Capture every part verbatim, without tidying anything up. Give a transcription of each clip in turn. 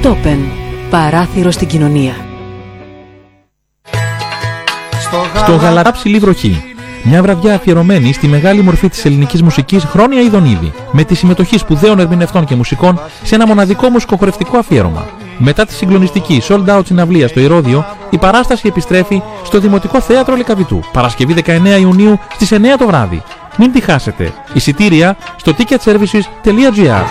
Ερτόπεν, παράθυρο στην κοινωνία. Στο Γαλατά Ψηλή Βροχή. Μια βραδιά αφιερωμένη στη μεγάλη μορφή της ελληνικής μουσικής Χρόνια Ιδονίδη, με τη συμμετοχή σπουδαίων ερμηνευτών και μουσικών σε ένα μοναδικό μουσικοχορευτικό αφιέρωμα. Μετά τη συγκλονιστική sold out συναυλία στο Ηρώδειο, η παράσταση επιστρέφει στο Δημοτικό Θέατρο Λυκαβητού, Παρασκευή δεκαεννέα Ιουνίου στις εννέα το βράδυ. Μην τη χάσετε. Εισιτήρια στο ticket services τελεία gr.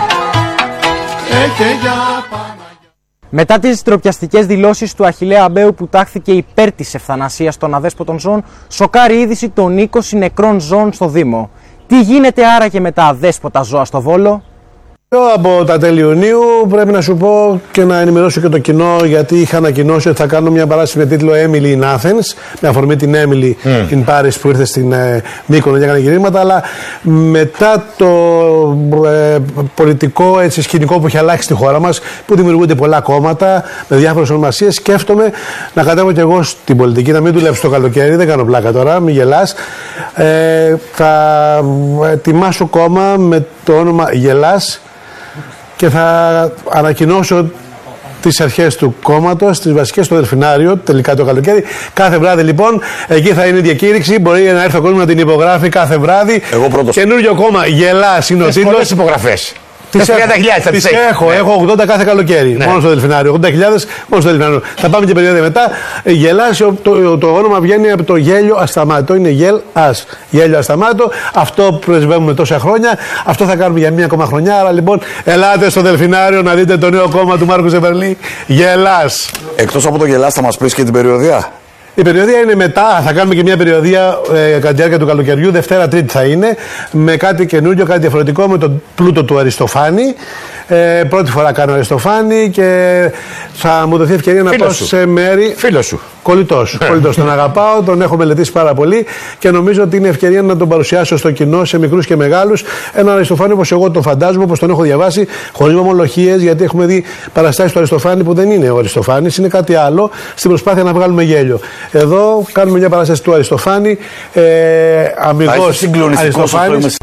Μετά τις ντροπιαστικές δηλώσεις του Αχιλλέα Αμπέου που τάχθηκε υπέρ της ευθανασίας των αδέσποτων ζώων, σοκάρει είδηση των είκοσι νεκρών ζώων στο Δήμο. Τι γίνεται άραγε με τα αδέσποτα ζώα στο Βόλο? Από τα τέλη Ιουνίου πρέπει να σου πω και να ενημερώσω και το κοινό, γιατί είχα ανακοινώσει ότι θα κάνω μια παράσταση με τίτλο Emily in Athens, με αφορμή την Emily mm. in Paris που ήρθε στην ε, Μύκονο και έκανε γυρίσματα, αλλά μετά το ε, πολιτικό έτσι, σκηνικό που έχει αλλάξει στη χώρα μας, που δημιουργούνται πολλά κόμματα με διάφορες ονομασίες, σκέφτομαι να κατέβω κι εγώ στην πολιτική, να μην δουλέψω το καλοκαίρι, δεν κάνω πλάκα τώρα, μην γελάς. Ε, θα ετοιμάσω κόμμα με το όνομα Γελάς και θα ανακοινώσω τις αρχές του κόμματος, τις βασικές στο Δελφινάριο, τελικά το καλοκαίρι. Κάθε βράδυ λοιπόν, εκεί θα είναι η διακήρυξη. Μπορεί να έρθει ο κόσμος να την υπογράφει κάθε βράδυ. Εγώ πρώτος. Καινούριο κόμμα, Γελάς είναι ο τίτλος. Πολλές υπογραφές. Τις τριάντα χιλιάδες τις έχω, ναι. έχω ογδόντα κάθε καλοκαίρι. Ναι. Μόνο στο Δελφινάριο. ογδόντα χιλιάδες μόνο στο Δελφινάριο. Θα πάμε και περίοδο μετά. Γελάς, το, το, το όνομα βγαίνει από το γέλιο ασταμάτητο. Είναι γελ ας. Γέλιο ασταμάτητο. Αυτό πρεσβεύουμε τόσα χρόνια. Αυτό θα κάνουμε για μία ακόμα χρονιά. Άρα λοιπόν, ελάτε στο Δελφινάριο να δείτε το νέο κόμμα του Μάρκου Ζεβερλή. Γελάς. Εκτός από το Γελάς, θα μας πεις και την περιοδία. Η περιοδία είναι μετά, θα κάνουμε και μια περιοδία ε, κατά τη διάρκεια του καλοκαιριού, Δευτέρα Τρίτη θα είναι, με κάτι καινούριο, κάτι διαφορετικό, με τον πλούτο του Αριστοφάνη. Ε, πρώτη φορά κάνω Αριστοφάνη και θα μου δοθεί ευκαιρία να πάω σε μέρη. Φίλο σου. Κολλητός σου. Κολλητός. Τον αγαπάω, τον έχω μελετήσει πάρα πολύ και νομίζω ότι είναι ευκαιρία να τον παρουσιάσω στο κοινό, σε μικρούς και μεγάλους. Έναν Αριστοφάνη όπως εγώ τον φαντάζομαι, όπως τον έχω διαβάσει, χωρίς μομολογίες, γιατί έχουμε δει παραστάσεις του Αριστοφάνη που δεν είναι ο Αριστοφάνης, είναι κάτι άλλο, στην προσπάθεια να βγάλουμε γέλιο. Εδώ κάνουμε μια παράσταση του Αριστοφάνη, ε, αμυγός Αριστοφάνης.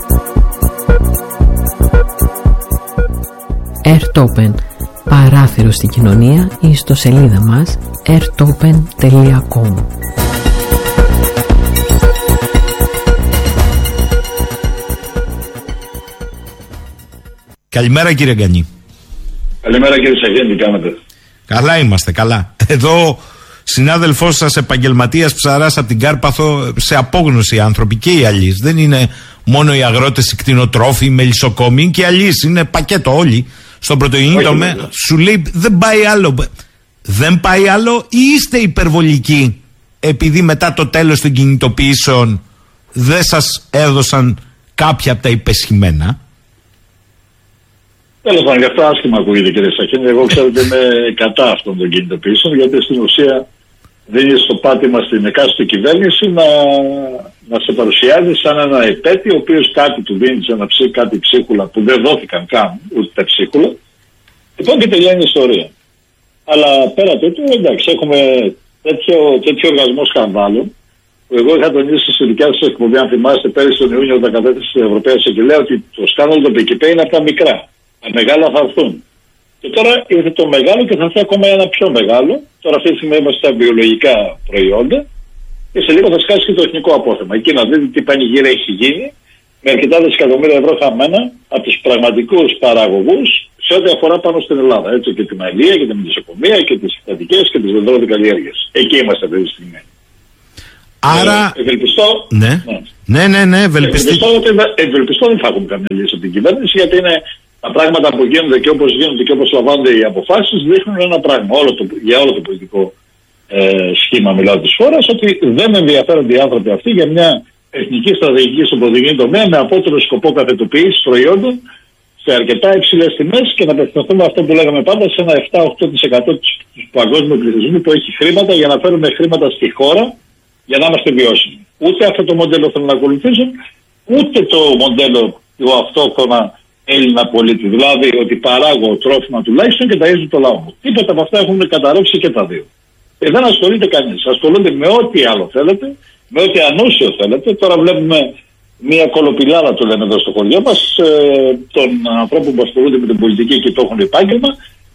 Ερτόπεν, παράθυρο στην κοινωνία, ή στο σελίδα μας ερτόπεν τελεία κομ. Καλημέρα κύριε Γκανή. Καλημέρα κύριε Σαχέντη, τι κάνετε? Καλά είμαστε, καλά. Εδώ συνάδελφός σας, επαγγελματίας ψαράς από την Κάρπαθο, σε απόγνωση άνθρωποι και οι αλλοίς. Δεν είναι μόνο οι αγρότες, οι κτηνοτρόφοι, οι μελισσοκόμοι, και οι αλλοίς. Είναι πακέτο όλοι. Στον πρωτογενή τομέα σου λέει δεν πάει άλλο. Δεν πάει άλλο, ή είστε υπερβολικοί επειδή μετά το τέλος των κινητοποιήσεων δεν σας έδωσαν κάποια από τα υπεσχημένα? Τέλος πάντων, γι' αυτό άσχημα ακούγεται κύριε Σαχέντη. Εγώ ξέρω ότι είμαι κατά αυτών των κινητοποιήσεων, γιατί στην ουσία δίνει στο πάτημα στην εκάστοτε κυβέρνηση να, να σε παρουσιάζει σαν ένα επέτη, ο οποίος κάτι του δίνει σε ένα ψή, κάτι ψίχουλα που δεν δόθηκαν καν, ούτε τα ψίχουλα. Λοιπόν, και τελειώνει η ιστορία. Αλλά πέρα τούτου, εντάξει, έχουμε τέτοιο, τέτοιο οργασμό σκανδάλων, που εγώ είχα τονίσει στη δικιά σας εκπομπή, αν θυμάστε, πέρυσι τον Ιούνιο, όταν κατέθεσε στην Ευρωπαία Εισαγγελέα, ότι το σκάνδαλο των ΠΚΠ είναι από τα μικρά. Τα μεγάλα θα έρθουν. Και τώρα ήρθε το μεγάλο και θα έρθει ακόμα ένα πιο μεγάλο. Τώρα αυτή τη στιγμή είμαστε στα βιολογικά προϊόντα και σε λίγο θα σκάσει και το εθνικό απόθεμα. Εκεί να δείτε τι πανηγύρι έχει γίνει, με αρκετά δισεκατομμύρια ευρώ χαμένα από τους πραγματικούς παραγωγούς σε ό,τι αφορά πάνω στην Ελλάδα. Έτσι, και την αλληλεία και την μελισσοκομεία και τις συστατικές και τις δεντρόδικαλλιέργειες. Εκεί είμαστε αυτή τη στιγμή. Άρα. Ε, ευελπιστώ. Ναι, ναι, ναι, ναι, ευελπιστώ. Ευελπιστώ δεν θα έχουμε καμία λύση από την κυβέρνηση, γιατί είναι. Τα πράγματα που γίνονται και όπως γίνονται και όπως λαμβάνονται οι αποφάσεις δείχνουν ένα πράγμα όλο το, για όλο το πολιτικό ε, σχήμα, μιλάω, της χώρας, ότι δεν ενδιαφέρονται οι άνθρωποι αυτοί για μια εθνική στρατηγική στον πρωτογενή τομέα με απότερο σκοπό καθετοποίησης προϊόντων σε αρκετά υψηλές τιμές και να απευθυνθούμε αυτό που λέγαμε πάντα σε ένα επτά με οκτώ τοις εκατό του παγκόσμιου πληθυσμού που έχει χρήματα, για να φέρουμε χρήματα στη χώρα για να είμαστε βιώσιμοι. Ούτε αυτό το μοντέλο θέλουν να ακολουθήσουν, ούτε το μοντέλο του αυτόχρονα Έλληνα πολίτη. Δηλαδή ότι παράγω τρόφιμα τουλάχιστον και ταΐζω το λαό μου. Τίποτα από αυτά έχουν καταρρεύσει και τα δύο. Και δεν ασχολείται κανείς. Ασχολούνται με ό,τι άλλο θέλετε, με ό,τι ανούσιο θέλετε. Τώρα βλέπουμε μια κολοπηλάδα, το λέμε εδώ στο χωριό μας, ε, των ανθρώπων που ασχολούνται με την πολιτική και το έχουν επάγγελμα,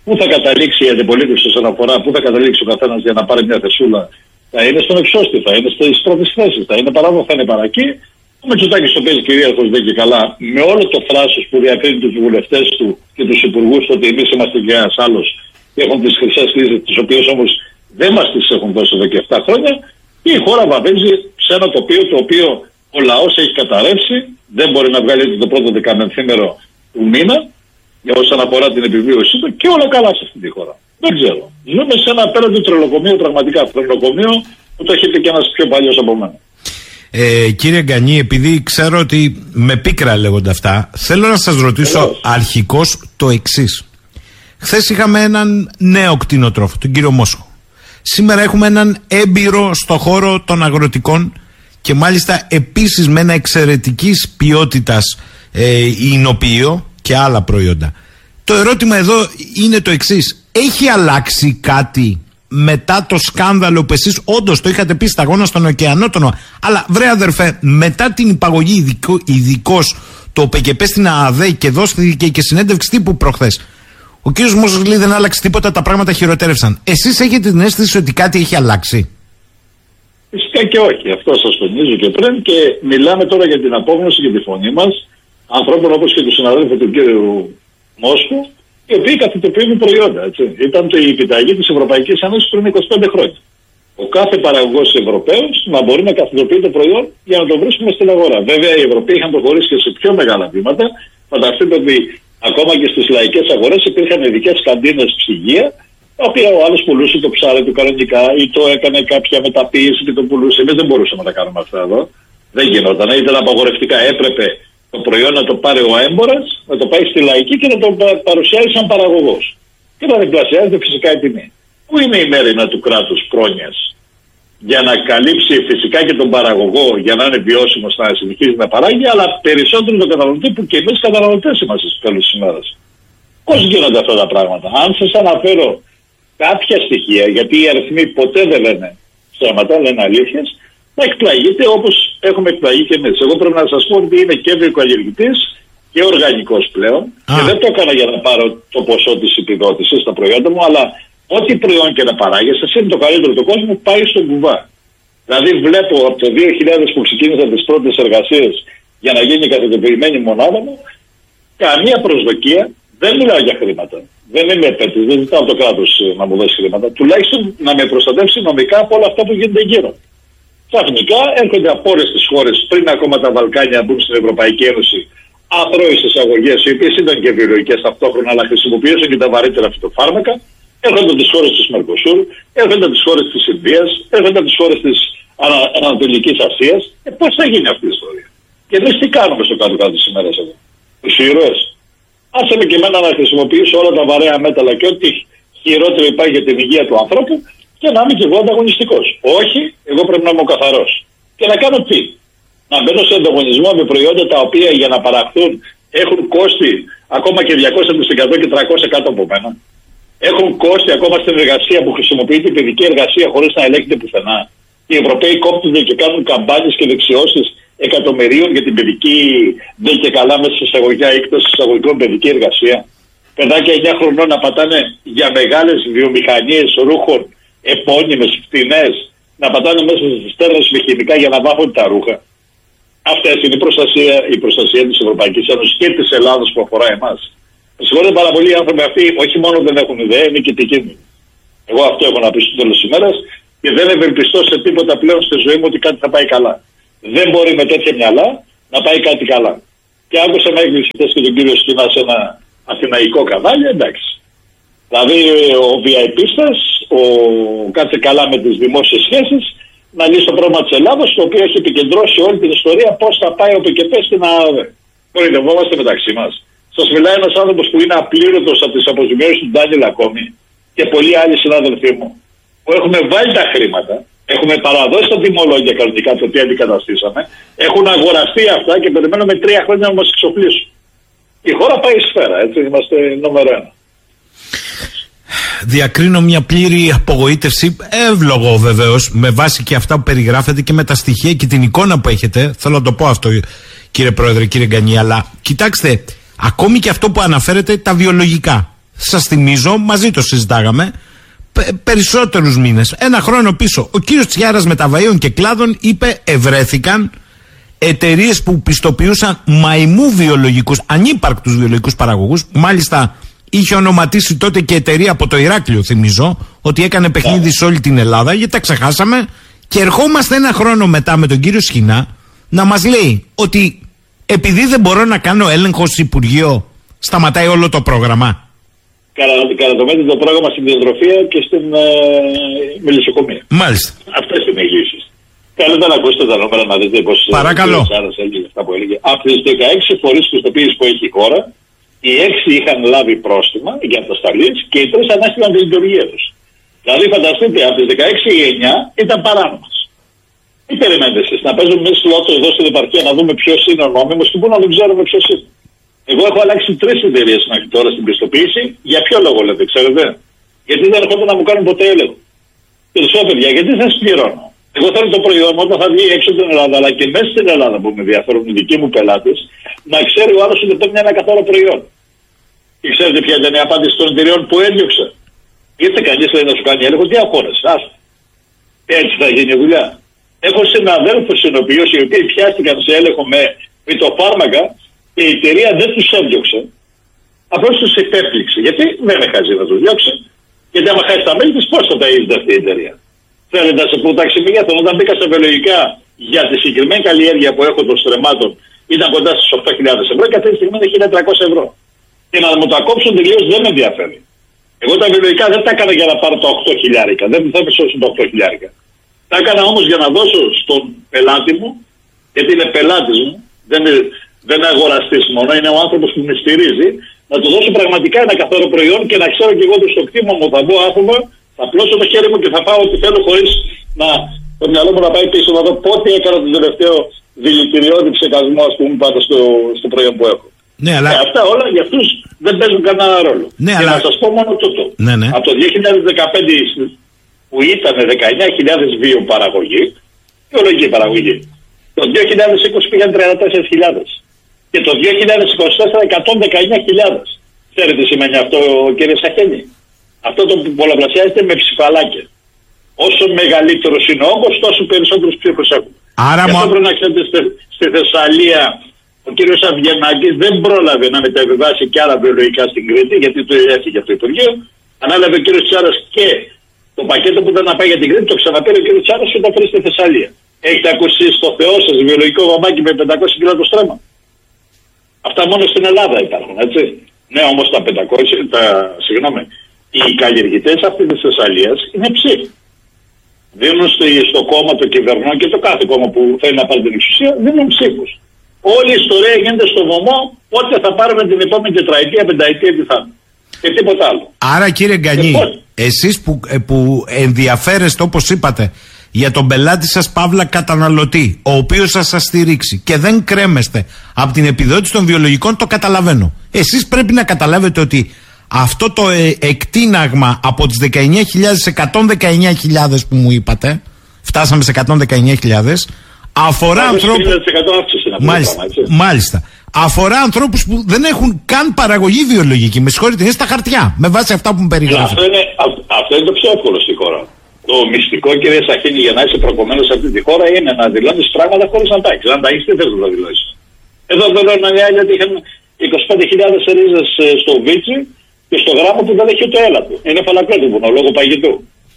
πού θα καταλήξει η αντιπολίτευση όσον αφορά, πού θα καταλήξει ο καθένας για να πάρει μια θεσούλα. Θα είναι στον εξώστη, θα είναι στις πρώτες θέσεις, θα είναι παράδο, θα είναι παρακεί. Ο Μητσοτάκης το παίζει κυρίαρχος δεν και καλά, με όλο το θράσος που διακρίνει τους βουλευτές του και τους υπουργούς ότι εμείς είμαστε και ένας άλλος και έχουν τις χρυσές λύσεις, τις οποίες όμως δεν μας τις έχουν δώσει εδώ και επτά χρόνια. Και η χώρα βαδίζει σε ένα τοπίο το οποίο ο λαός έχει καταρρεύσει, δεν μπορεί να βγάλει το πρώτο δεκαμενθήμερο του μήνα για όσον αφορά την επιβίωσή του και όλα καλά σε αυτή τη χώρα. Δεν ξέρω. Ζούμε σε ένα απέναντι τρελοκομείο, πραγματικά τρελοκομείο που το έχει πει και ένας πιο παλιός από μένα. Ε, κύριε Γκανή, επειδή ξέρω ότι με πίκρα λέγονται αυτά, θέλω να σας ρωτήσω Ελώς. αρχικώς το εξής. Χθες είχαμε έναν νέο κτηνοτρόφο, τον κύριο Μόσχο. Σήμερα έχουμε έναν έμπειρο στο χώρο των αγροτικών και μάλιστα επίσης με ένα εξαιρετικής ποιότητας ε, υνοποιείο και άλλα προϊόντα. Το ερώτημα εδώ είναι το εξής. Έχει αλλάξει κάτι μετά το σκάνδαλο που εσείς όντως το είχατε πει σταγόνα στον ωκεανό τον... Αλλά βρε αδερφέ, μετά την υπαγωγή ειδικός το ΟΠΕΚΕΠΕ στην ΑΑΔΕ και δώστηκε και συνέντευξη τύπου προχθές, ο κ. Μόσχος λέει δεν άλλαξε τίποτα, τα πράγματα χειροτέρευσαν. Εσείς έχετε την αίσθηση ότι κάτι έχει αλλάξει? Φυσικά και όχι. Αυτό σας τονίζω και πριν και μιλάμε τώρα για την απόγνωση και τη φωνή μας ανθρώπων όπως και του συναδέλφου του κ. Μόσχου, οι οποίοι καθητοποιούν προϊόντα. Έτσι. Ήταν το η επιταγή της Ευρωπαϊκής Ένωσης πριν είκοσι πέντε χρόνια. Ο κάθε παραγωγός Ευρωπαίος να μπορεί να καθητοποιεί το προϊόν για να το βρίσκουμε στην αγορά. Βέβαια, οι Ευρωπαίοι είχαν προχωρήσει και σε πιο μεγάλα βήματα. Φανταστείτε ότι ακόμα και στις λαϊκές αγορές υπήρχαν ειδικές καντίνες ψυγεία, τα οποία ο άλλος πουλούσε το ψάρι του κανονικά ή το έκανε κάποια μεταποίηση και το πουλούσε. Εμείς δεν μπορούσαμε να τα κάνουμε αυτά εδώ. Δεν γινόταν. Ήταν απαγορευτικά. Έπρεπε το προϊόν να το πάρει ο έμπορας, να το πάει στη λαϊκή και να το παρουσιάσει σαν παραγωγός. Και να διπλασιάζεται φυσικά η τιμή. Πού είναι η μέρημνα του κράτους πρόνοιας για να καλύψει φυσικά και τον παραγωγό, για να είναι βιώσιμος να συνεχίζει να παράγει, αλλά περισσότερο τον καταναλωτή που και εμείς καταναλωτές είμαστε στο τέλος της ημέρας. Πώς γίνονται αυτά τα πράγματα? Αν σας αναφέρω κάποια στοιχεία, γιατί οι αριθμοί ποτέ δεν λένε ψέματα, λένε αλήθειες, να εκπλαγείτε όπως έχουμε εκπλαγεί και εμείς. Εγώ πρέπει να σας πω ότι είμαι και βιοκαλλιεργητής και οργανικός πλέον. Α. Και δεν το έκανα για να πάρω το ποσό της επιδότησης στα προϊόντα μου, αλλά ό,τι προϊόν και να παράγεις, εσύ είναι το καλύτερο του κόσμου, πάει στον κουβά. Δηλαδή βλέπω από το δύο χιλιάδες που ξεκίνησα τις πρώτες εργασίες για να γίνει η καθετοποιημένη μονάδα μου, καμία προσδοκία, δεν μιλάω για χρήματα. Δεν είμαι επέτης, δεν ζητάω από το κράτος να μου δώσει χρήματα. Τουλάχιστον να με προστατεύσει νομικά από όλα αυτά που γίνονται γύρω. Ξαφνικά έρχονται από όλες τις χώρες, πριν ακόμα τα Βαλκάνια μπουν στην Ευρωπαϊκή Ένωση, αθρώες εισαγωγές, οι οποίες ήταν και βιολογικές ταυτόχρονα, αλλά χρησιμοποιούσαν και τα βαρύτερα φυτοφάρμακα. Έρχονται από τις χώρες της Μερκοσούρ, έρχονται από τις χώρες της Ινδίας, έρχονται από τις χώρες της Ανα, Ανατολικής Ασίας. Ε, πώς θα γίνει αυτή η ιστορία? Και εμείς τι κάνουμε στο κάτω-κάτω της ημέρας εδώ? Τους ήρωες. Άσε με και εμένα να χρησιμοποιήσω όλα τα βαρέα μέταλλα και ό,τι χειρότερο υπάρχει για την υγεία του ανθρώπου και να είμαι και εγώ ανταγωνιστικός. Όχι, εγώ πρέπει να είμαι ο καθαρός. Και να κάνω τι? Να μπαίνω σε ανταγωνισμό με προϊόντα τα οποία για να παραχθούν έχουν κόστη ακόμα και διακόσια τοις εκατό και τριακόσια κάτω από μένα. Έχουν κόστη ακόμα στην εργασία που χρησιμοποιείται η παιδική εργασία χωρίς να ελέγχεται πουθενά. Οι Ευρωπαίοι κόπτονται και κάνουν καμπάνιες και δεξιώσεις εκατομμυρίων για την παιδική, δεν και καλά μέσα σε εισαγωγικά έκταση εισαγωγικών παιδική εργασία. Παιδάκια εννιά χρονών να πατάνε για μεγάλες βιομηχανίες ρούχων, επώνυμες, φτηνές, να πατάνε μέσα στις στέρνες με χημικά για να βάφουν τα ρούχα. Αυτές είναι η προστασία, η προστασία της Ευρωπαϊκής Ένωσης και της Ελλάδας που αφορά εμάς. Συγχωρείτε πάρα πολύ, οι άνθρωποι αυτοί όχι μόνο δεν έχουν ιδέα, είναι και επικίνδυνοι. Εγώ αυτό έχω να πει στο τέλος της ημέρας και δεν ευελπιστώ σε τίποτα πλέον στη ζωή μου ότι κάτι θα πάει καλά. Δεν μπορεί με τέτοια μυαλά να πάει κάτι καλά. Και άκουσα να έκλεισε και τον κύριο Σκηνά σε ένα αθηναϊκό κανάλι, εντάξει. Δηλαδή ο βιαϊπίστας, ο κάτσε καλά με τις δημόσιες σχέσεις, να λύσει το πρόβλημα της Ελλάδας, το οποίο έχει επικεντρώσει όλη την ιστορία πώς θα πάει ο ΟΠΕΚΕΠΕ στην ΑΑΔΕ. Κορυδευόμαστε μεταξύ μας. Σας μιλάει ένας άνθρωπος που είναι απλήρωτος από τις αποζημιώσεις του Ντάνιελ ακόμη και πολλοί άλλοι συνάδελφοί μου που έχουμε βάλει τα χρήματα, έχουμε παραδώσει τα τιμολόγια κανονικά τα οποία αντικαταστήσαμε, έχουν αγοραστεί αυτά και περιμένουμε τρία χρόνια να μας εξοπλίσουν. Η χώρα πάει σφαίρα, έτσι, είμαστε νούμερο ένα. Διακρίνω μια πλήρη απογοήτευση, εύλογο βεβαίως, με βάση και αυτά που περιγράφετε και με τα στοιχεία και την εικόνα που έχετε. Θέλω να το πω αυτό, κύριε Πρόεδρε, κύριε Γκανή, αλλά κοιτάξτε, ακόμη και αυτό που αναφέρετε, τα βιολογικά. σας θυμίζω, μαζί το συζητάγαμε, πε, περισσότερους μήνες, ένα χρόνο πίσω, ο κύριος Τσιάρας Μεταβαΐων και Κλάδων είπε ευρέθηκαν εταιρείες που πιστοποιούσαν μαϊμού βιολογικούς, ανύπαρκτους βιολογικούς παραγωγούς, μάλιστα είχε ονοματίσει τότε και εταιρεία από το Ηράκλειο, θυμίζω, ότι έκανε παιχνίδι σε όλη την Ελλάδα, γιατί τα ξεχάσαμε, και ερχόμαστε ένα χρόνο μετά με τον κύριο Σχοινά να μας λέει ότι επειδή δεν μπορώ να κάνω έλεγχο στο Υπουργείο, σταματάει όλο το πρόγραμμα. Καρατομέται το πρόγραμμα στην διατροφία και στην ε, μελισσοκομεία. Μάλιστα. Αυτές είναι οι λύσεις. Καλύτερα να ακούσετε τα νούμερα να δείτε πώς. Παρακαλώ. Αυτά που έλεγε. Από τις δεκαέξι φορείς πιστοποίησης που έχει η χώρα, οι έξι είχαν λάβει πρόστιμα για ατασταλείς και οι τρεις ανάστηλαν τη λειτουργία τους. Δηλαδή, φανταστείτε, από τις δεκαέξι οι εννιά ήταν παράνομες. Τι περιμένετε εσείς, να παίζουμε εμείς λότο εδώ στην επαρχία να δούμε ποιος είναι ο νόμιμος και πού να δεν ξέρουμε ποιος είναι. Εγώ έχω αλλάξει τρεις εταιρείες μέχρι τώρα στην πιστοποίηση. Για ποιο λόγο λέτε, ξέρετε? Γιατί δεν έρχονται να μου κάνουν ποτέ έλεγχο. Και τους λέω, παιδιά, γιατί δεν πληρώνω? Εγώ θέλω το προϊόν μου όταν θα βγει έξω από την Ελλάδα, αλλά και μέσα στην Ελλάδα που με ενδιαφέρουν οι δικοί μου πελάτες, να ξέρει ο άλλος ότι παίρνει ένα καθαρό προϊόν. Και ξέρετε ποια ήταν η απάντηση των εταιρεών που έδιωξε? Ήρθε κανείς λέει να σου κάνει έλεγχο, τι αγχώνεσαι, άστα. Έτσι θα γίνει η δουλειά. Έχω συναδέλφους οι οποίοι πιάστηκαν σε έλεγχο με φυτοφάρμακα και η εταιρεία δεν τους έδιωξε. Απλώς τους επέπληξε. Γιατί δεν με χάζει να τους διώξει? Γιατί άμα χάσει τα μέλη της, πώς θα τα είδε αυτή η εταιρεία? Θέλετε να σε πω τάξη μεγέθων? Όταν μπήκα σε βιολογικά για τη συγκεκριμένη καλλιέργεια που έχω των στρεμμάτων, ήταν κοντά στις οκτώ χιλιάδες ευρώ και αυτή τη στιγμή είναι χίλια τριακόσια ευρώ. Και να μου τα κόψουν τελείως δεν με ενδιαφέρει. Εγώ τα βιολογικά δεν τα έκανα για να πάρω τα οκτώ χιλιάρικα. Δεν θα πεσώσουν τα οκτώ χιλιάρικα. Τα έκανα όμως για να δώσω στον πελάτη μου, γιατί είναι πελάτης μου, δεν είναι, δεν είναι αγοραστής μόνο, είναι ο άνθρωπος που με στηρίζει, να του δώσω πραγματικά ένα καθαρό προϊόν και να ξέρω και εγώ ότι στο κτήμα μου θα μπω άφημα, θα πλώσω το χέρι μου και θα πάω ό,τι θέλω χωρίς να το μυαλό μου να πάει πίσω να δω πότε έκανα το τελευταίο δηλητηριώδη ψεκασμό, ας πούμε, πάντα στο, στο προϊόν που έχω. Ναι, αλλά... ε, αυτά όλα για αυτούς δεν παίζουν κανένα ρόλο. Ναι, και αλλά... να σας πω μόνο τούτο. Ναι, ναι. Από το δύο χιλιάδες δεκαπέντε που ήταν δεκαεννιά χιλιάδες βιοπαραγωγή, βιολογική παραγωγή, το δύο χιλιάδες είκοσι πήγαν τριάντα τέσσερις χιλιάδες και το δύο χιλιάδες είκοσι τέσσερα εκατόν δεκαεννιά χιλιάδες. Ξέρετε τι σημαίνει αυτό, κύριε Σαχένη? Αυτό το πολλαπλασιάζεται με ψηφαλάκια. Όσο μεγαλύτερος είναι ο όγκος, τόσο περισσότερους ψήφους έχουν. Άρα και αυτό πρέπει να ξέρετε, στη, στη Θεσσαλία ο κύριος Αυγενάκης δεν πρόλαβε να μεταβιβάσει και άλλα βιολογικά στην Κρήτη, γιατί το έφυγε από το Υπουργείο. Ανάλαβε ο κύριος Τσάρας και το πακέτο που ήταν να πάει για την Κρήτη, το ξαναπήρε ο κύριος Τσάρας και το έφερε στη Θεσσαλία. Έχετε ακούσει στο Θεό σας βιολογικό βαμάκι με πεντακόσια κιλά το στρέμμα? Αυτά μόνο στην Ελλάδα υπάρχουν, έτσι. Ναι, όμως τα πεντακόσια, τα, συγγνώμη, οι καλλιεργητές αυτή της Θεσσαλίας είναι ψήφοι. Δίνουν στο, στο κόμμα το κυβερνό και το κάθε κόμμα που θέλει να πάρει την εξουσία, δίνουν ψήφους. Όλη η ιστορία γίνεται στο βωμό, πότε θα πάρουμε την επόμενη τετραετία, πενταετία, τι θα είναι. Και τίποτα άλλο. Άρα κύριε Γκανή, εσείς που, που ενδιαφέρεστε όπως είπατε για τον πελάτη σας παύλα καταναλωτή, ο οποίος θα σας στηρίξει και δεν κρέμεστε από την επιδότηση των βιολογικών, το καταλαβαίνω. Εσείς πρέπει να καταλάβετε ότι αυτό το ε, εκτείναγμα από τις δεκαεννιά χιλιάδες σε εκατόν δεκαεννιά χιλιάδες που μου είπατε, φτάσαμε σε εκατόν δεκαεννιά χιλιάδες, αφορά ανθρώπους... Μάλιστα, μάλιστα. Αφορά ανθρώπους που δεν έχουν καν παραγωγή βιολογική. Με συγχωρείτε, είναι στα χαρτιά, με βάση αυτά που μου περιγράφετε. Αυτό είναι, αυτό είναι το πιο εύκολο στη χώρα. Το μυστικό, κύριε Σαχίνη, για να είσαι προκομμένος σε αυτή τη χώρα είναι να δηλώνεις πράγματα χωρίς να τα έχεις. Αν τα έχεις, τι θες να τα δηλώσεις? Εδώ δηλώνω μια άλλη ότι είχαν είκοσι πέντε χιλιάδες ρίζες στο Βίτσι και στο γράμμα που δεν έχει ούτε έλατο. Είναι φαλακρότυπο, λόγω παγιτού.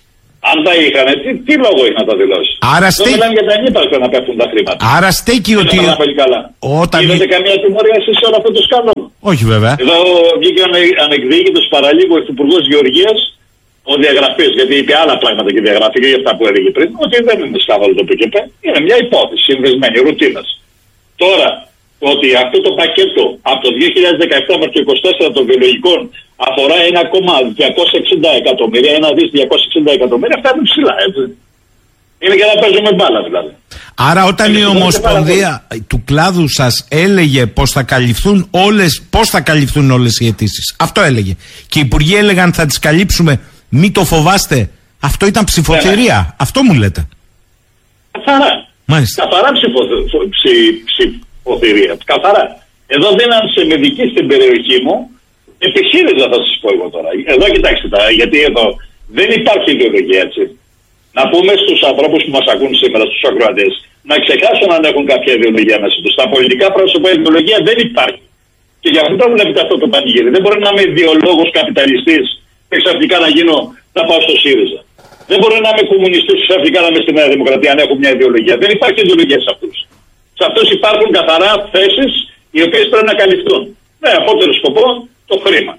Αν τα είχαν, τι, τι λόγο έχει να τα δηλώσει? Άρα δεν μιλάμε για τα ανύπαρκτα να πέφτουν τα χρήματα. Άρα στέκει ότι. Όταν... Είδατε καμία τιμωρία εσείς σε όλο αυτό το σκάνδαλο? Όχι βέβαια. Εδώ βγήκε ανεκδίκητος παραλίγο ο Υπουργός Γεωργίας, ο διαγραφής, γιατί είπε άλλα πράγματα και διαγραφή για αυτά που έλεγε πριν, ότι δεν είναι σκάνδαλο το ΠΚΠ, είναι μια υπόθεση συνδεσμένη, ρουτίνας. Τώρα, ότι αυτό το πακέτο από το δύο χιλιάδες δεκαεπτά μέχρι το είκοσι τέσσερα των βιολογικών αφορά ένα κόμμα διακόσια εξήντα εκατομμύρια, ένα δις διακόσια εξήντα εκατομμύρια, αυτά είναι ψηλά, έτσι. Είναι για να παίζουμε μπάλα δηλαδή. Άρα όταν η Ομοσπονδία του κλάδου σας έλεγε πως θα καλυφθούν όλες, πώς θα καλυφθούν όλες οι αιτήσεις, αυτό έλεγε. Και οι υπουργοί έλεγαν θα τις καλύψουμε, μη το φοβάστε, αυτό ήταν ψηφοθυρία, ναι, αυτό μου λέτε? Καθαρά. Μάλιστα. Καθαρά ψηφοθυρία. Καθαρά. Εδώ δίναν σε μεδική στην περιοχή μου Επί ΣΥΡΙΖΑ θα σας πω εγώ τώρα. Εδώ κοιτάξτε τώρα, γιατί εδώ δεν υπάρχει ιδεολογία, έτσι. Να πούμε στους ανθρώπους που μας ακούν σήμερα, στους ακροατές, να ξεχάσουν αν έχουν κάποια ιδεολογία μέσα τους. Στα πολιτικά πρόσωπα η ιδεολογία δεν υπάρχει. Και γι' αυτό το βλέπετε αυτό το πανηγύρι. Δεν μπορεί να είμαι ιδεολόγος καπιταλιστής και ξαφνικά να γίνω, να πάω στο ΣΥΡΙΖΑ. Δεν μπορεί να είμαι κομμουνιστής και ξαφνικά να είμαι στη Νέα Δημοκρατία αν έχω μια ιδεολογία. Δεν υπάρχει ιδεολογία σε αυτούς. Σε αυτούς υπάρχουν καθαρά θέσεις οι οποίες πρέπει να καλυφθούν. Με απότερο σκοπό το χρήμα.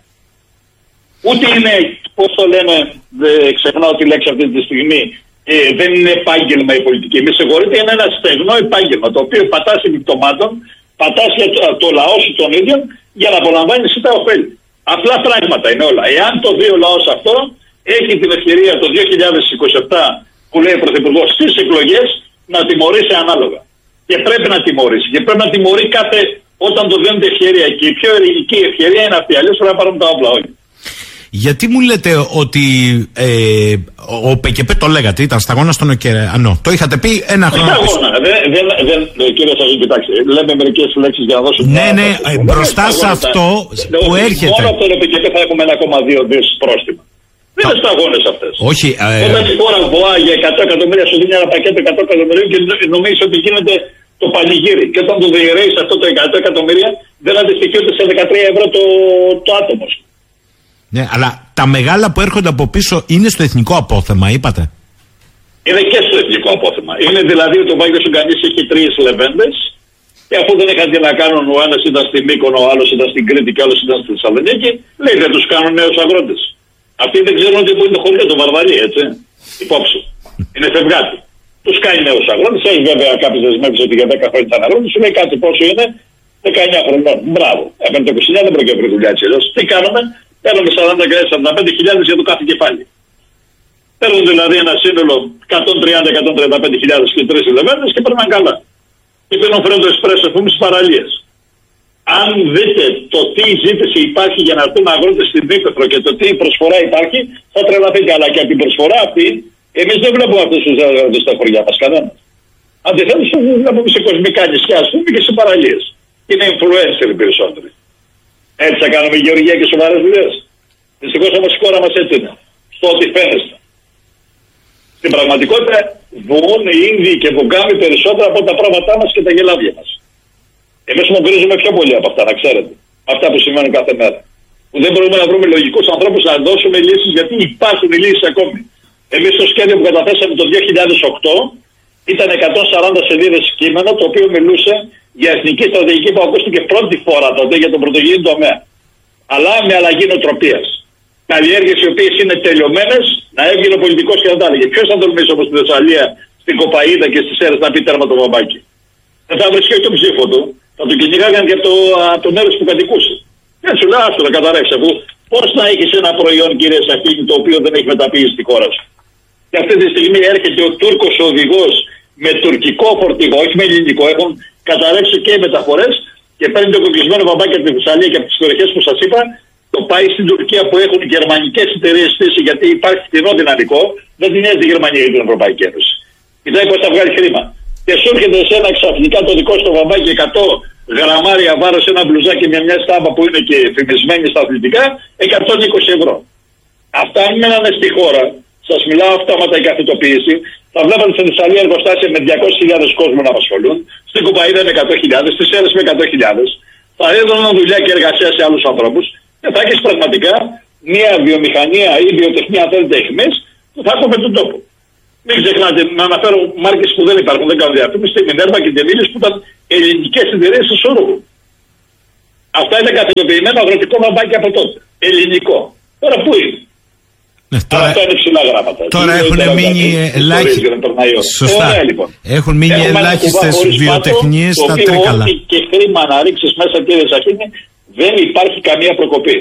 Ούτε είναι, πώς το λένε, δεν ξεχνάω τη λέξη αυτή τη στιγμή, ε, δεν είναι επάγγελμα η πολιτική. Με συγχωρείτε, είναι ένα στεγνό επάγγελμα το οποίο πατάς επιπτωμάτων, πατάς για το, το λαό σου τον ίδιο για να απολαμβάνει εσύ τα ωφέλη. Απλά πράγματα είναι όλα. Εάν το δει ο λαός αυτό, έχει την ευκαιρία το δύο χιλιάδες είκοσι επτά που λέει ο Πρωθυπουργός στις εκλογές να τιμωρήσει ανάλογα. Και πρέπει να τιμωρήσει. Και πρέπει να τιμωρεί κάθε όταν το δίνεται ευκαιρία. Και η πιο ελληνική ευκαιρία είναι αυτή. Αλλιώς πρέπει να πάρουν τα όπλα όλοι. Γιατί μου λέτε ότι ε, ο ΠΚΠ το λέγατε, ήταν σταγόνα στον ωκεανό. Το είχατε πει ένα χρόνο. Σταγόνα. Δεν, δεν, δεν, κύριε Σαγή, κοιτάξτε. Λέμε μερικές λέξεις για να δώσουμε. Ναι, ναι, ε, μπροστά σε αυτό που έρχεται. Μόνο από τον ΠΚΠ θα έχουμε ένα κόμμα δύο δις πρόστιμα. Δεν είναι σταγόνες αυτές. Όχι. Ε, Όταν η χώρα βοά για εκατό εκατομμύρια σου δίνει ένα πακέτο εκατό εκατομμυρίων και νομίζει ότι γίνεται το πανηγύρι. Και όταν το διαιρέεις αυτό το εκατό εκατομμύρια, δεν αντιστοιχεί ούτε σε δεκατρία ευρώ το, το άτομο. Ναι, αλλά τα μεγάλα που έρχονται από πίσω είναι στο εθνικό απόθεμα, είπατε. Είναι και στο εθνικό απόθεμα. Είναι δηλαδή ότι ο Βάγγελος Ουγγανής έχει τρεις λεβέντες και αφού δεν είχαν τι να κάνουν, ο ένας ήταν στη Μύκονο, ο άλλος ήταν στην Κρήτη και ο άλλος ήταν στη Θεσσαλονίκη, λέει δεν τους κάνουν νέους αγρότες. Αυτοί δεν ξέρουν ότι που είναι το χωριό, το Βαρβαρί, έτσι. Υπόψη. Είναι φευγάτη. Τους κάνει νέους αγρότες. Έχει βέβαια κάποιες δεσμεύσεις ότι για δέκα χρόνια ήταν αγρότες. Σου λέει κάτι πόσο είναι, δεκαεννιά χρονών. Μπράβο. Έπαιρνε το είκοσι εννιά, δεν πρόκειται να δουλειά έτσι. Τι κάνουμε, παίρνουμε σαράντα σαράντα πέντε χιλιάδες για το κάθε κεφάλι. Παίρνουν δηλαδή ένα σύνολο εκατόν τριάντα με εκατόν τριάντα πέντε χιλιάδες και τρεις λεβέντες και περνάνε καλά. Και πίνουν φρέντο εσπρέσο, πούμε, στις παραλίες. Αν δείτε το τι ζήτηση υπάρχει για να έρθουν αγρότες στην Ήπεθρο και το τι προσφορά υπάρχει, θα τρελαθείτε. Αλλά και από την προσφορά αυτή, εμείς δεν βλέπουμε αυτούς τους αγρότες στα χωριά μας, κανένα. Αντιθέτως, βλέπουμε σε κοσμικά νησιά, ας πούμε, και σε παραλίες. Είναι influencer οι περισσότεροι. Έτσι θα κάνουμε γεωργία και σοβαρές δουλειές. Δυστυχώς όμως η χώρα μας έτσι είναι. Στο ότι φαίνεστε. Στην πραγματικότητα, βοούν οι Ίνδιοι και βογκάμοι περισσότερα από τα πρόβατά μας και τα γελάδια μας. Εμείς μογκρίζουμε πιο πολύ από αυτά, να ξέρετε. Αυτά που συμβαίνουν κάθε μέρα. Που δεν μπορούμε να βρούμε λογικούς ανθρώπους να δώσουμε λύσεις, γιατί υπάρχουν οι λύσεις ακόμη. Εμείς το σχέδιο που καταθέσαμε το δύο χιλιάδες οκτώ ήταν εκατόν σαράντα σελίδες κείμενο, το οποίο μιλούσε για εθνική στρατηγική που ακούστηκε πρώτη φορά τότε για τον πρωτογενή τομέα. Αλλά με αλλαγή νοοτροπίας. Καλλιέργειες οι οποίες είναι τελειωμένες, να έβγαινε ο πολιτικός και να τα έλεγε. Ποιος θα τολμήσει όπως στη Θεσσαλία, στην Κοπαΐδα και στις Σέρρες να πει τέρμα το βαμπάκι. Δεν θα βρίσκει όχι τον ψήφο του, θα τον κυνηγάγαν και από το, το μέρος που κατοικούσε. Και σου λέει, άστο να καταρρεύσει, αφού πώς να έχεις ένα προϊόν, κύριε Σαχίνη, το οποίο δεν έχει μεταποιήσει στη χώρα σου. Και αυτή τη στιγμή έρχεται ο Τούρκος οδηγός με τουρκικό φορτηγό, όχι με ελληνικό, έχουν καταρρεύσει και οι μεταφορές και παίρνει το κοκλεισμένο βαμπάκι από τη Θεσσαλία και από τις περιοχές που σας είπα, το πάει στην Τουρκία που έχουν οι γερμανικές εταιρείες στήσει, γιατί υπάρχει φθηνό δυναμικό, δεν την νοιάζει η Γερμανία για την Ευρωπαϊκή Ένωση. Κοιτάει πώς θα βγάλει χρήμα. Και σου έρχεται σε ένα ξαφνικά το δικό στο βαμπάκι εκατό γραμμάρια βάρος, ένα μπλουζάκι με μια στάμπα που είναι και φημισμένη στα αθλητικά, εκατόν είκοσι ευρώ. Αυτά αν μένανε στη χώρα, σας μιλάω αυτόματα η καθητοποίηση, θα βλέπατε στην Θεσσαλία εργοστάσια με διακόσιες χιλιάδες κόσμο να απασχολούν, στην Κοπαΐδα με εκατό χιλιάδες, στις Σέρρες με εκατό χιλιάδες, θα έδωναν δουλειά και εργασία σε άλλους ανθρώπους και θα έχεις πραγματικά μια βιομηχανία ή βιοτεχνία, αν θέλετε, εχμής που θα έχουμε τον τόπο. Μην ξεχνάτε να αναφέρω μάρκες που δεν υπάρχουν, δεν κάνουν διαφήμιση, τη Μινέρβα και την Τελήλης που ήταν ελληνικές εταιρείες του Σουρούγου. Αυτά είναι καθητοποιημένο αγροτικό βαμπάκι από τότε. Ελληνικό. Τώρα πού είναι. Ναι, τώρα, αυτά είναι ψηλά γράμματα. Τώρα έχουν μείνει ελάχιστες. Σωστά. Ωραία, λοιπόν. Έχουν μείνει ελάχιστες βιοτεχνίες στα τρίκαλα. Ό,τι και χρήμα να ρίξεις μέσα, κύριε Σαχίνη, δεν υπάρχει καμία προκοπή.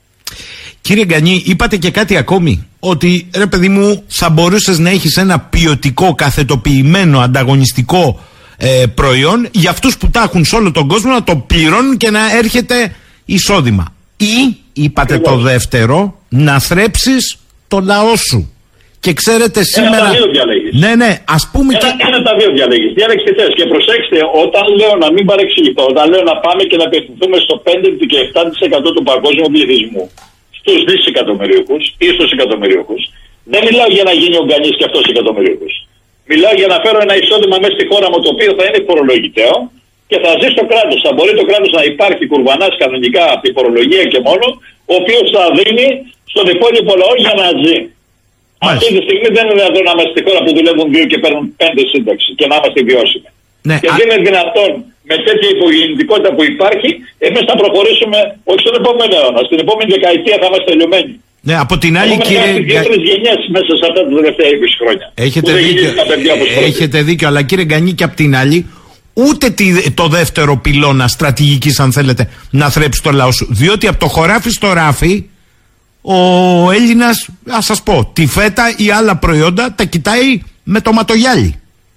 Κύριε Γκανή, είπατε και κάτι ακόμη. Ότι ρε παιδί μου, θα μπορούσες να έχεις ένα ποιοτικό, καθετοποιημένο, ανταγωνιστικό ε, προϊόν για αυτούς που τα έχουν σε όλο τον κόσμο να το πληρώνουν και να έρχεται εισόδημα. Ή, είπατε το δεύτερο, να θρέψεις το λαό σου. Και ξέρετε σήμερα. Ένα τα δύο διαλέγεις. Ναι, ναι, ας πούμε. Ένα, ένα τα δύο διαλέγεις. Διάλεξε τι θες. Και προσέξτε, όταν λέω να μην παρεξηγηθώ, όταν λέω να πάμε και να απευθυνθούμε στο πέντε και επτά τοις εκατό του παγκόσμιου πληθυσμού, στους δισεκατομμυρίουχους ή στους εκατομμυρίουχους, δεν μιλάω για να γίνει ο Γκανής και αυτός εκατομμυρίουχος. Μιλάω για να φέρω ένα εισόδημα μέσα στη χώρα μου το οποίο θα είναι φορολογητέο και θα ζει στο κράτος. Θα μπορεί το κράτος να υπάρχει κουρβανάς κανονικά από τη φορολογία και μόνο, ο οποίος θα δίνει στον υπόλοιπο λαό για να ζει. Μάλιστα. Αυτή τη στιγμή δεν είναι δυνατόν να είμαστε στη χώρα που δουλεύουν δύο και παίρνουν πέντε σύνταξη και να είμαστε βιώσιμοι. Ναι, και α... δεν είναι δυνατόν με τέτοια υπογεννητικότητα που υπάρχει, εμείς θα προχωρήσουμε όχι στον επόμενο αιώνα. Στην επόμενη δεκαετία θα είμαστε τελειωμένοι. Ναι, από την άλλη, έχουμε κύριε. Δύο-τρεις γενιές μέσα σε αυτά τα τελευταία είκοσι χρόνια. Έχετε δίκιο, έχετε δίκιο, αλλά κύριε Γκανή, και από την άλλη, ούτε το δεύτερο πυλώνα στρατηγικής, αν θέλετε, να θρέψει το λαό σου. Διότι από το χωράφι στο ράφι, ο Έλληνας, ας σας πω, τη φέτα ή άλλα προϊόντα τα κοιτάει με το ματογιάλι.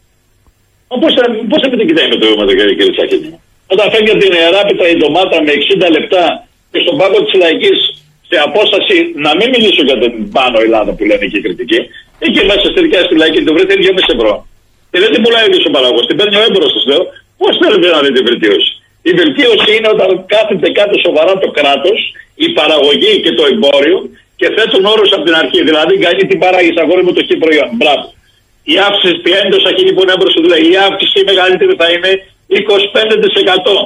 Πώς θα, πώς θα μην την κοιτάει με το ματογιάλι, κύριε Τσάκη? Όταν φεύγει από την Ιεράπετρα η ντομάτα με εξήντα λεπτά και στον πάγκο της Λαϊκής σε απόσταση, να μην μιλήσω για την πάνω Ελλάδα που λένε και οι κριτικοί, εκεί μέσα στη στη Λαϊκή την βρείτε δυόμισι ευρώ. Και δεν την πουλάει ο ίδιος ο παραγωγός, την παίρνει ο έμπορος, σας λέω. Πώς θέλετε να δείτε βελτίωση? Η βελτίωση είναι όταν κάθεται κάτω σοβαρά το κράτος, η παραγωγή και το εμπόριο και θέτουν όρους από την αρχή. Δηλαδή, κάνει την παράγεις αγόρι μου το χ προϊόν. Μπράβο. Η αύξηση ποια είναι το σακίνι που είναι έμπρος, δηλαδή η αύξηση η μεγαλύτερη θα είναι είκοσι πέντε τοις εκατό.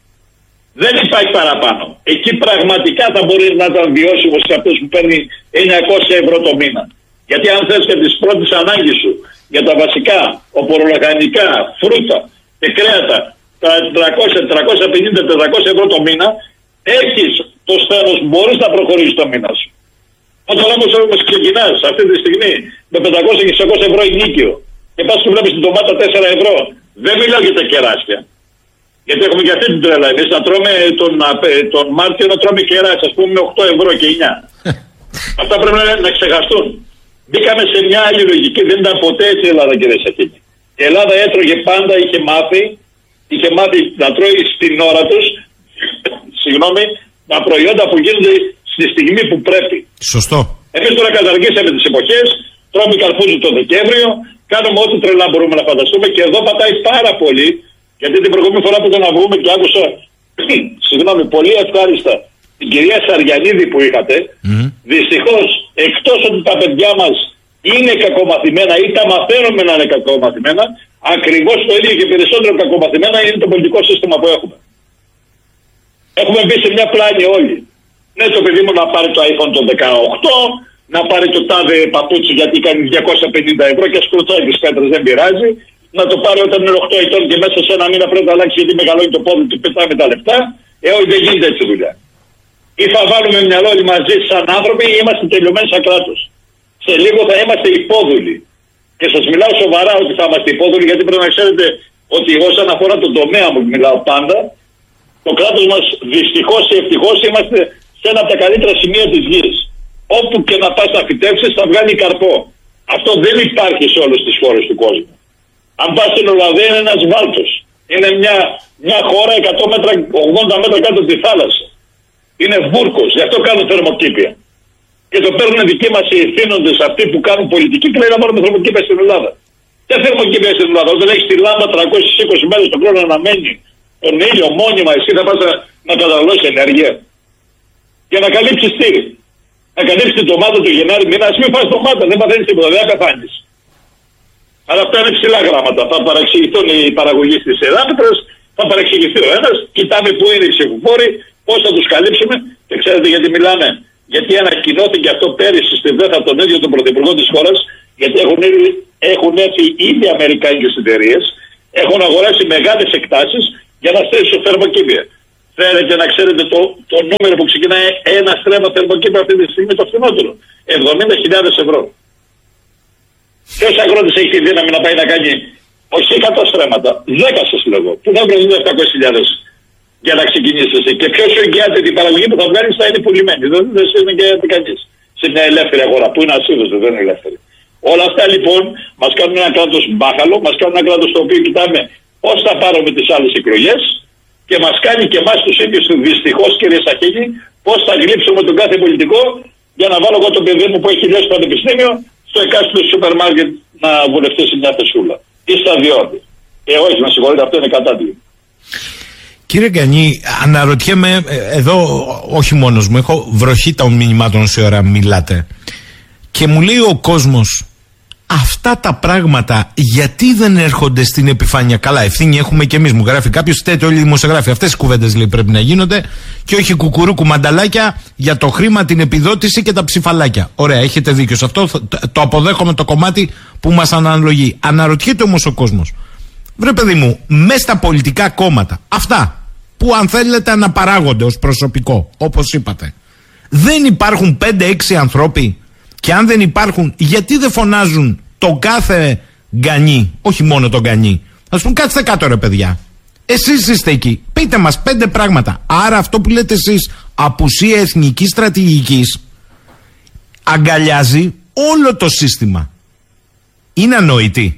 Δεν υπάρχει παραπάνω. Εκεί πραγματικά θα μπορεί να ήταν βιώσιμο σε αυτούς που παίρνει εννιακόσια ευρώ το μήνα. Γιατί αν θες και τις πρώτες ανάγκες σου για τα βασικά, οπορολαχανικά, φρούτα και κρέατα, τα τριακόσια, τριακόσια πενήντα, τετρακόσια ευρώ το μήνα, έχεις το σθένος, μπορείς να προχωρήσεις το μήνα σου. Όταν όμως όμως ξεκινάς αυτή τη στιγμή με πεντακόσια και εξακόσια ευρώ ενίκιο και πας και βλέπεις την ντομάτα τέσσερα ευρώ, δεν μιλάω για τα κεράσια. Γιατί έχουμε και αυτή την τρέλα. Εμείς να τρώμε τον, τον Μάρτιο να τρώμε κεράσια, ας πούμε με οκτώ ευρώ και εννιά. Αυτά πρέπει να, να ξεχαστούν. Μπήκαμε σε μια άλλη λογική, δεν ήταν ποτέ έτσι η Ελλάδα, κύριε Σακίνη. Η Ελλάδα έτρωγε πάντα, είχε μάθει, είχε μάθει να τρώει στην ώρα τους, συγγνώμη, τα προϊόντα που γίνονται στη στιγμή που πρέπει. Σωστό. Εμείς τώρα καταργήσαμε τις εποχές, τρώμε καρπούζι το Δεκέμβριο, κάνουμε ό,τι τρελά μπορούμε να φανταστούμε και εδώ πατάει πάρα πολύ, γιατί την προηγούμενη φορά που ήταν να βγούμε και άκουσα, συγγνώμη, πολύ ευχάριστα την κυρία Σαριανίδη που είχατε, mm. δυστυχώς εκτός ότι τα παιδιά μας είναι κακομαθημένα ή τα μαθαίνουμε να είναι κακομαθημένα, ακριβώς το ίδιο και περισσότερο κακομαθημένα είναι το πολιτικό σύστημα που έχουμε. Έχουμε μπει σε μια πλάνη όλοι. Ναι, το παιδί μου να πάρει το iPhone το δεκαοκτώ, να πάρει το τάδε παπούτσι γιατί κάνει διακόσια πενήντα ευρώ και σκουρτσάει τις πέτρες, δεν πειράζει. Να το πάρει όταν είναι οκτώ ετών και μέσα σε ένα μήνα πρέπει να αλλάξει γιατί μεγαλώνει το πόδι του, πετάμε τα λεφτά. Ε, όχι, δεν γίνεται έτσι δουλειά. Ή θα βάλουμε μυαλό όλοι μαζί σαν άνθρωποι ή είμαστε τελειωμένοι σαν κράτος. Σε λίγο θα είμαστε υπόδουλοι. Και σας μιλάω σοβαρά ότι θα είμαστε υπόδουλοι, γιατί πρέπει να ξέρετε ότι εγώ, σαν αφορά τον τομέα μου που μιλάω πάντα, το κράτος μας δυστυχώς ή ευτυχώς είμαστε σε ένα από τα καλύτερα σημεία της γης. Όπου και να πας να φυτέψεις θα βγάλει καρπό. Αυτό δεν υπάρχει σε όλες τις χώρες του κόσμου. Αν πας στην Ολλανδία είναι ένας βάλτος. Είναι μια, μια χώρα εκατό μέτρα, ογδόντα μέτρα κάτω από τη θάλασσα. Είναι βούρκος, γι' αυτό κάνουν θερμοκήπια. Και το παίρνουν δικοί μας οι ευθύνοντες αυτοί που κάνουν πολιτική και λένε να βάλουμε θερμοκήπια στην Ελλάδα. Τι θερμοκήπια στην Ελλάδα? Όταν έχεις τη λάμπα τριακόσιες είκοσι μέρες τον χρόνο να μένει τον ήλιο μόνιμα, εσύ θα πας να, να καταναλώσεις ενέργεια. Για να καλύψεις τι? Να καλύψεις την ντομάτα του Γενάρη μήνα, ας μην φας ντομάτα, δεν παθαίνεις τίποτα, δεν θα πεθάνεις. Αλλά αυτά είναι ψηλά γράμματα. Θα παραξηγηθούν οι παραγωγοί στις Ιεράπετρας, θα παραξηγηθεί ο ένας, κοιτάμε πού είναι οι ψηφοφόροι, πώς θα τους καλύψουμε και ξέρετε γιατί μιλάμε? Γιατί ανακοινώθηκε αυτό πέρυσι στη ΔΕΘ από τον ίδιο τον Πρωθυπουργό της χώρας, γιατί έχουν, έχουν έρθει ήδη αμερικάνικες εταιρείες, έχουν αγοράσει μεγάλες εκτάσεις για να στρέψουν θερμοκήπια. Θέλετε να ξέρετε το, το νούμερο που ξεκινάει ένα στρέμμα θερμοκήπια αυτή τη στιγμή το φθηνότερο? εβδομήντα χιλιάδες ευρώ. Ποιος αγρότης έχει τη δύναμη να πάει να κάνει όχι εκατό στρέμματα, δέκα σας λέγω, που θα βρουν επτακόσιες χιλιάδες για να ξεκινήσει εσύ. Και ποιος σου εγγυάται την παραγωγή που θα βγάλεις θα είναι πουλημένη. Δεν είναι εγγυάται κανείς. Σε μια ελεύθερη αγορά που είναι ασίδωτο, δεν είναι ελεύθερη. Όλα αυτά λοιπόν μας κάνουν ένα κράτος μπάχαλο, μας κάνουν ένα κράτος το οποίο κοιτάμε πώς θα πάρουμε τις άλλες εκλογές και μας κάνει και εμάς τους ίδιους δυστυχώς, κύριε Σαχίνη, πώς θα γλύψουμε τον κάθε πολιτικό για να βάλω εγώ τον παιδί μου που έχει λιώσει το πανεπιστήμιο στο εκάστοτε σούπερ μάρκετ να βουλευτεί σε μια θεσούλα. Ή σταδιώτη. Ε, όχι, με συγχωρείτε, αυτό είναι κατάδειγμα. Κύριε Γκανή, αναρωτιέμαι, εδώ όχι μόνος μου, έχω βροχή των μηνυμάτων όση ώρα μιλάτε. Και μου λέει ο κόσμος, αυτά τα πράγματα γιατί δεν έρχονται στην επιφάνεια? Καλά, ευθύνη έχουμε κι εμείς, μου γράφει κάποιος, φταίτε όλοι οι δημοσιογράφοι. Αυτές οι κουβέντες λέει πρέπει να γίνονται και όχι κουκουρούκου μανταλάκια για το χρήμα, την επιδότηση και τα ψηφαλάκια. Ωραία, έχετε δίκιο σε αυτό, το αποδέχομαι το κομμάτι που μας αναλογεί. Αναρωτιέται όμως ο κόσμος, βρε παιδί μου, μέσα στα πολιτικά κόμματα, αυτά που αν θέλετε αναπαράγονται ως προσωπικό, όπως είπατε, δεν υπάρχουν πέντε έξι ανθρώποι? Και αν δεν υπάρχουν, γιατί δεν φωνάζουν τον κάθε Γκανή, όχι μόνο τον Γκανή? Ας πούμε, κάτσετε κάτω ρε παιδιά. Εσείς είστε εκεί. Πείτε μας πέντε πράγματα. Άρα αυτό που λέτε εσείς, απουσία εθνικής στρατηγικής, αγκαλιάζει όλο το σύστημα. Είναι ανοητή?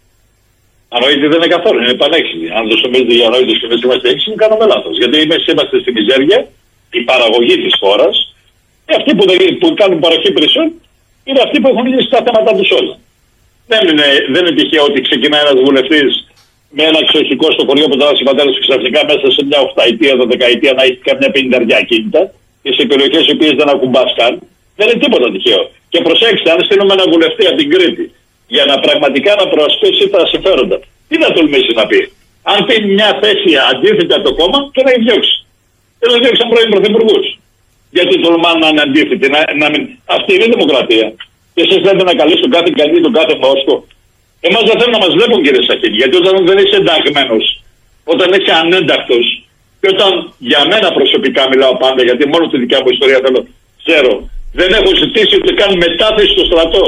Ανοητή δεν είναι καθόλου, είναι πανέξυπνη. Αν το νομίζετε για ανοήτες και εμείς είμαστε έξυπνοι, κάνουμε λάθος. Γιατί εμείς είμαστε στη μιζέρια, η παραγωγή της χώρας, και αυτοί που, που κάνουν παροχή υπηρεσιών είναι αυτοί που έχουν λύσει τα θέματα τους όλα. Δεν είναι, δεν είναι τυχαίο ότι ξεκινάει ένας βουλευτής με ένα εξοχικό στο χωριό που ταράσει ο πατέρας του ξαφνικά μέσα σε μια οχταετία, δωδεκαετία να έχει καμιά πενηνταριά ακίνητα και σε περιοχές οι οποίες δεν ακουμπάς καν. Δεν είναι τίποτα τυχαίο. Και προσέξτε, αν στείλουμε ένα βουλευτή από την Κρήτη για να πραγματικά να προασπίσει τα συμφέροντα, τι θα τολμήσει να πει? Αν πει μια θέση αντίθετα από το κόμμα, το να διώξει. Δεν θα διώξαν πρώην πρωθυπουργούς. Γιατί τολμάνε να είναι αντίθετοι, να, να μην... Αυτή είναι η δημοκρατία. Και εσείς λέτε να καλείς τον κάθε καλή, τον κάθε μόσκο. Εμάς δεν θέλουν να μας βλέπουν, κύριε Σαχίνη, γιατί όταν δεν είσαι ενταγμένος, όταν είσαι ανέντακτος, και όταν για μένα προσωπικά μιλάω πάντα, γιατί μόνο τη δικιά μου ιστορία θέλω, ξέρω, δεν έχω ζητήσει ούτε καν μετάθεση στο στρατό.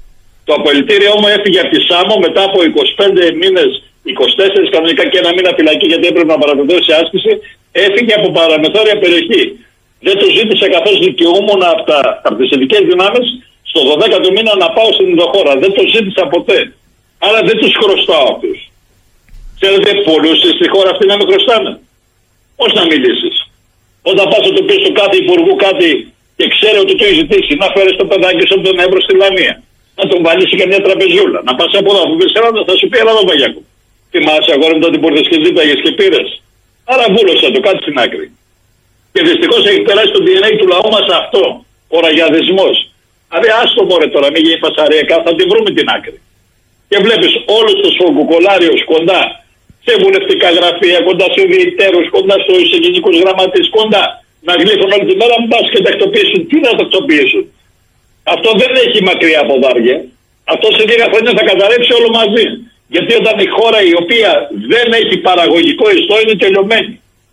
Το απολυτήριό μου έφυγε από τη Σάμο μετά από είκοσι πέντε μήνες, είκοσι τέσσερα κανονικά και ένα μήνα φυλακή, γιατί έπρεπε να παραδοθώ σε άσκηση, έφυγε από παραμεθόρια περιοχή. Δεν το ζήτησα καθώς δικαιούμουν από, τα, από τις ειδικές δυνάμεις στο δωδέκατο μήνα να πάω στην Ινδοχώρα. Δεν το ζήτησα ποτέ. Άρα δεν τους χρωστάω αυτούς. Ξέρετε, πολλούς στη χώρα αυτή να με χρωστάνε. Πώς να μιλήσεις? Όταν πας να το πεις του κάθε υπουργού κάτι και ξέρει ότι το έχει ζητήσει, να φέρεις το παιδάκι σου από τον Εύρο στη Λαμία, να τον βάλεις και μια τραπεζιούλα, να πας από εδώ που πεις Ελλάδα, θα σου πει έλα εδώ Παγιάκο. Θυμάσαι αγόρι μου τότε που ήρθες και ζήταγες και πήρες? Άρα βούλωσε το, κάτι στην άκρη. Και δυστυχώς έχει περάσει το ντι εν έι του λαού μας αυτό, ο ραγιαδισμός. Δηλαδή άστο μωρέ τώρα, μην γίνει φασαριακά, θα τη βρούμε την άκρη. Και βλέπεις όλους τους φογκουκολάριους κοντά σε βουλευτικά γραφεία, κοντά σε διαιτέρους, κοντά στους γενικούς γραμματείς, κοντά να γλύφουν όλη τη μέρα, μην πας και τακτοποιήσουν. Τι να τακτοποιήσουν? Αυτό δεν έχει μακριά από βάρια. Αυτό σε λίγα χρόνια θα καταρρεύσει όλο μαζί. Γιατί όταν η χώρα η οποία δεν έχει παραγωγικό ιστό είναι τελειωμένη.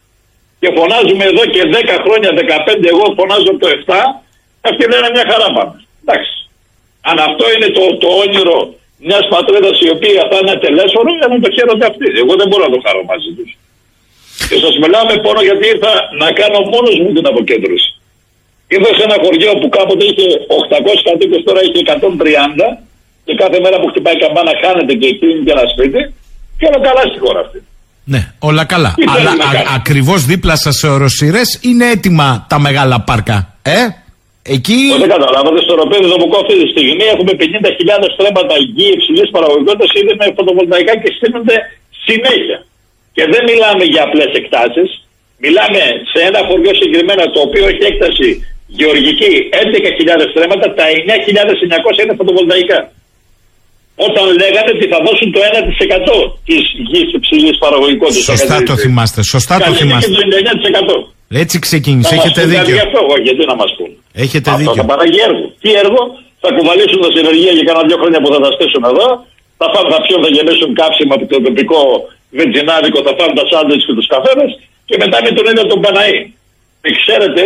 Και φωνάζουμε εδώ και δέκα χρόνια, δεκαπέντε, εγώ φωνάζω από το επτά, αυτοί λένε μια χαρά πάμε. Εντάξει. Αν αυτό είναι το, το όνειρο μιας πατρίδας η οποία θα είναι τελέσφορο, να το χαίρονται αυτοί. Εγώ δεν μπορώ να το χαρώ μαζί τους. Και σας μιλάω με πόνο γιατί ήρθα να κάνω μόνος μου την αποκέντρωση. Ήρθα σε ένα χωριό που κάποτε είχε οκτακόσιους κατοίκους, τώρα έχει εκατόν τριάντα και κάθε μέρα που χτυπάει καμπάνα χάνεται και κλείνει και ένα σπίτι και όλα καλά στη χώρα αυτή. Ναι, όλα καλά. Αλλά α, ακριβώς δίπλα σας σε οροσειρές είναι έτοιμα τα μεγάλα πάρκα. Ε, εκεί... Δεν καταλάβατε, στο Ροπέδιδο που αυτή τη στιγμή έχουμε πενήντα χιλιάδες στρέμματα γη υψηλής παραγωγικότητας ήδη με φωτοβολταϊκά και στείνονται συνέχεια. Και δεν μιλάμε για απλές εκτάσεις. Μιλάμε σε ένα χωριό συγκεκριμένα το οποίο έχει έκταση γεωργική έντεκα χιλιάδες στρέμματα, τα εννιά χιλιάδες εννιακόσια είναι φωτοβολταϊκά. Όταν λέγανε ότι θα δώσουν το ένα τοις εκατό της γης υψηλής παραγωγικότητας. Σωστά το θυμάστε, σωστά το θυμάστε. Και το ενενήντα εννιά τοις εκατό. Έτσι ξεκίνησε, θα έχετε δίκιο. Αυτό, γιατί να μας πούν. Έχετε αυτό δίκιο. θα παράγει έργο. Τι έργο? Θα κουβαλήσουν τα συνεργεία για κάνα δύο χρόνια που θα τα στήσουν εδώ, θα φάνε τα πιόν, θα γεμίσουν κάψιμα από το τοπικό βενζινάδικο, θα φάνε τα σάντουιτς και τους καφέδες και μετά με τον ίδιο τον Παναή. Και ξέρετε,